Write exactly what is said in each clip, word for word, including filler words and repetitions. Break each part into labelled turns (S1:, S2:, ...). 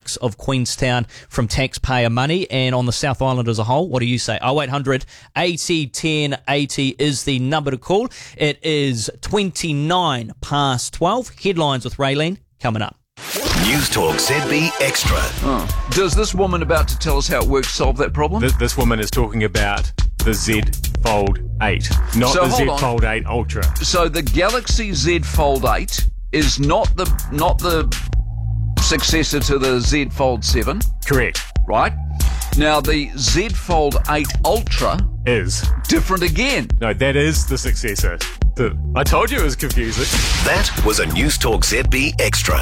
S1: tax of Queenstown from taxpayer money, and on the South Island as a whole. What do you say? oh eight hundred eighty ten eighty is the number to call. It is twenty-nine past twelve. Headlines with Raylene coming up.
S2: News Talk Z B Extra.
S3: Oh. Does this woman about to tell us how it works solve that problem?
S4: This, this woman is talking about the Z Fold eight, not
S3: So
S4: the Z
S3: hold on.
S4: Fold eight Ultra.
S3: So the Galaxy Z Fold eight is not the not the successor to the Z Fold seven,
S4: Correct.
S3: right? Now the Z Fold eight Ultra,
S4: Is.
S3: different again.
S4: No, that is the successor. The, I told you it was confusing.
S2: That was a News Talk Z B Extra.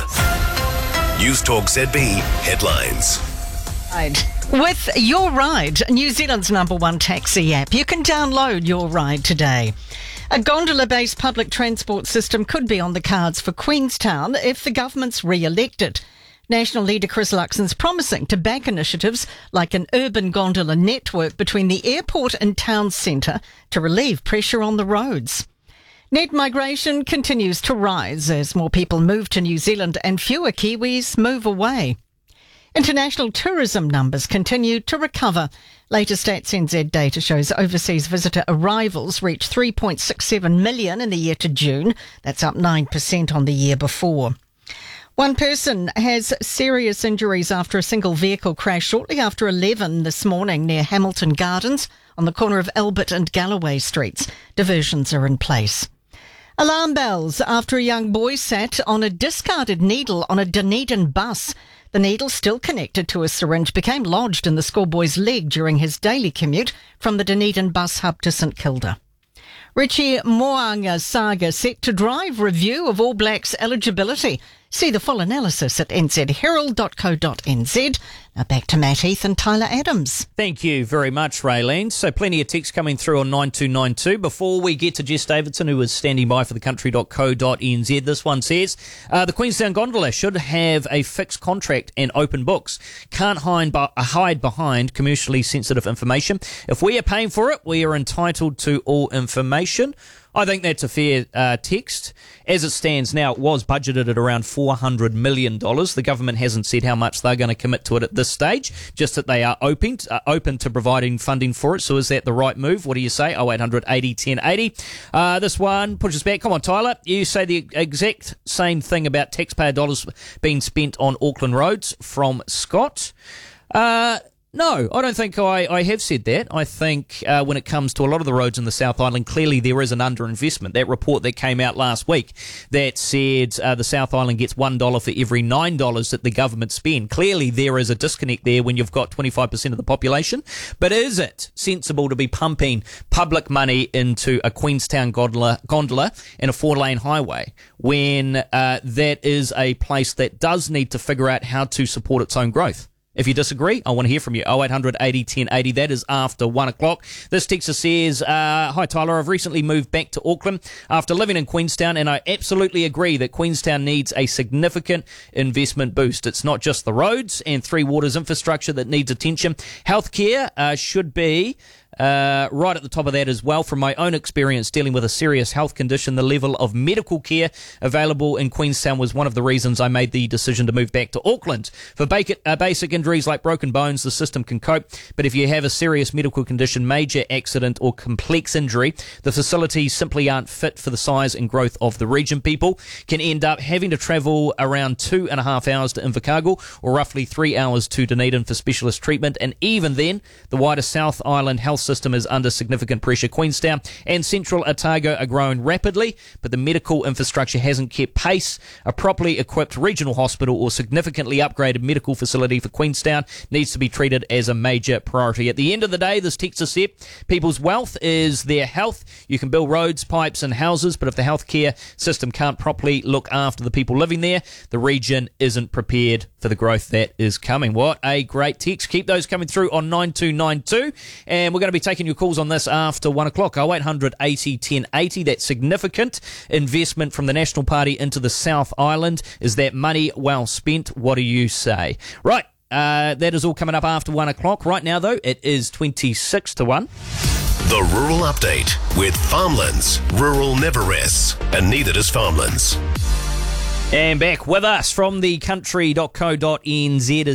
S2: News Talk Z B headlines.
S5: Right. With Your Ride, New Zealand's number one taxi app, you can download Your Ride today. A gondola-based public transport system could be on the cards for Queenstown if the government's re-elected. National leader Chris Luxon's promising to back initiatives like an urban gondola network between the airport and town centre to relieve pressure on the roads. Net migration continues to rise as more people move to New Zealand and fewer Kiwis move away. International tourism numbers continue to recover. Latest Stats N Z data shows overseas visitor arrivals reached three point six seven million in the year to June. That's up nine percent on the year before. One person has serious injuries after a single vehicle crash shortly after eleven this morning near Hamilton Gardens on the corner of Albert and Galloway Streets. Diversions are in place. Alarm bells after a young boy sat on a discarded needle on a Dunedin bus. The needle, still connected to a syringe, became lodged in the schoolboy's leg during his daily commute from the Dunedin bus hub to St Kilda. Richie Mo'unga saga set to drive review of All Blacks eligibility. See the full analysis at n z herald dot co dot n z. Now back to Matt Heath and Tyler Adams.
S1: Thank you very much, Raylene. So plenty of text coming through on nine two nine two. Before we get to Jess Davidson, who is standing by for the country dot co dot n z, this one says, uh, the Queenstown Gondola should have a fixed contract and open books. Can't hide, bu- hide behind commercially sensitive information. If we are paying for it, we are entitled to all information. I think that's a fair uh, text. As it stands now, it was budgeted at around four hundred million dollars. The government hasn't said how much they're going to commit to it at this stage, just that they are open, uh, open to providing funding for it. So is that the right move? What do you say? oh eight hundred eighty ten eighty. Uh, this one pushes back. Come on, Tyler. You say the exact same thing about taxpayer dollars being spent on Auckland roads from Scott. Uh... No, I don't think I, I have said that. I think uh, when it comes to a lot of the roads in the South Island, clearly there is an underinvestment. That report that came out last week that said uh, the South Island gets one dollar for every nine dollars that the government spend. Clearly there is a disconnect there when you've got twenty-five percent of the population. But is it sensible to be pumping public money into a Queenstown gondola, gondola and a four-lane highway when uh, that is a place that does need to figure out how to support its own growth? If you disagree, I want to hear from you. oh eight hundred eighty ten eighty. That is after one o'clock. This texter says, uh, hi Tyler, I've recently moved back to Auckland after living in Queenstown, and I absolutely agree that Queenstown needs a significant investment boost. It's not just the roads and Three Waters infrastructure that needs attention. Healthcare uh, should be Uh, right at the top of that as well. From my own experience dealing with a serious health condition, the level of medical care available in Queenstown was one of the reasons I made the decision to move back to Auckland. For basic, uh, basic injuries like broken bones, the system can cope, but if you have a serious medical condition, major accident or complex injury, the facilities simply aren't fit for the size and growth of the region. People can end up having to travel around two and a half hours to Invercargill or roughly three hours to Dunedin for specialist treatment, and even then, the wider South Island health system is under significant pressure. Queenstown and Central Otago are growing rapidly, but the medical infrastructure hasn't kept pace. A properly equipped regional hospital or significantly upgraded medical facility for Queenstown needs to be treated as a major priority. At the end of the day, this texter said, people's wealth is their health. You can build roads, pipes and houses, but if the healthcare system can't properly look after the people living there, the region isn't prepared for the growth that is coming. What a great text. Keep those coming through on nine two nine two, and we're going to be taking your calls on this after one o'clock. oh eight hundred eighty ten eighty. That significant investment from the National Party into the South Island. Is that money well spent? What do you say? Right, uh, that is all coming up after one o'clock. Right now, though, it is twenty-six to one.
S2: The Rural Update with Farmlands. Rural never rests, and neither does Farmlands.
S1: And back with us from the country dot co dot n z